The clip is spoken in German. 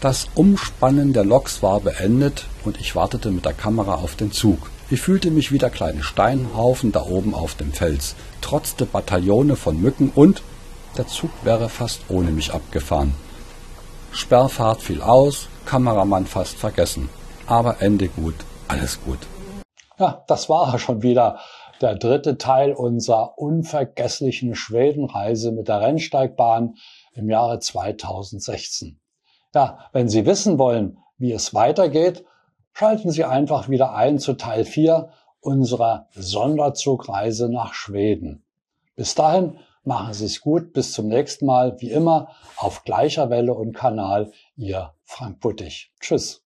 Das Umspannen der Loks war beendet und ich wartete mit der Kamera auf den Zug. Ich fühlte mich wie der kleine Steinhaufen da oben auf dem Fels, trotzte Bataillone von Mücken und der Zug wäre fast ohne mich abgefahren. Sperrfahrt fiel aus, Kameramann fast vergessen. Aber Ende gut, alles gut. Ja, das war schon wieder der dritte Teil unserer unvergesslichen Schwedenreise mit der Rennsteigbahn im Jahre 2016. Ja, wenn Sie wissen wollen, wie es weitergeht, schalten Sie einfach wieder ein zu Teil 4 unserer Sonderzugreise nach Schweden. Bis dahin machen Sie es gut, bis zum nächsten Mal, wie immer, auf gleicher Welle und Kanal, Ihr Frank Buttig. Tschüss.